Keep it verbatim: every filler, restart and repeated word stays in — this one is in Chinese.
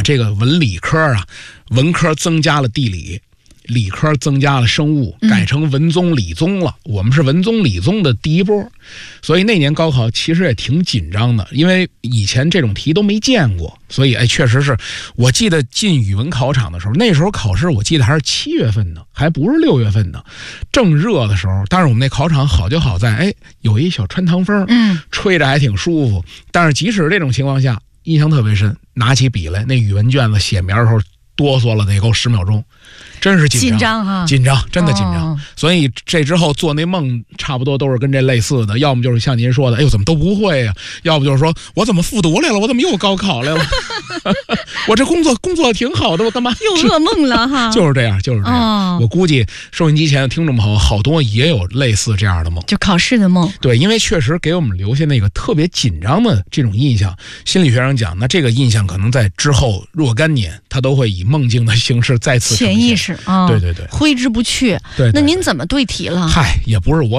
这个文理科啊，文科增加了地理，理科增加了生物，改成文综理综了、嗯、我们是文综理综的第一波。所以那年高考其实也挺紧张的，因为以前这种题都没见过，所以哎，确实是我记得进语文考场的时候，那时候考试我记得还是七月份呢，还不是六月份呢，正热的时候。但是我们那考场好就好在哎，有一小穿堂风，嗯，吹着还挺舒服。但是即使这种情况下，印象特别深，拿起笔来那语文卷子写名的时候哆嗦了得够十秒钟，真是紧张， 紧张哈， 紧张，真的紧张、哦。所以这之后做那梦，差不多都是跟这类似的，要么就是像您说的，哎呦怎么都不会呀、啊；要不就是说我怎么复读来了，我怎么又高考来了？我这工作工作挺好的，我干嘛又噩梦了哈？ 就是这样，就是这样。哦、我估计收音机前的听众朋友好多也有类似这样的梦， 就考试的梦。 对，因为确实给我们留下那个特别紧张的这种印象。心理学上讲，那这个印象可能在之后若干年，它都会以梦境的形式再次呈现。 潜意识啊、哦， 对对对， 挥之不去。 对，对，对， 那您怎么对题了？ 嗨，也不是我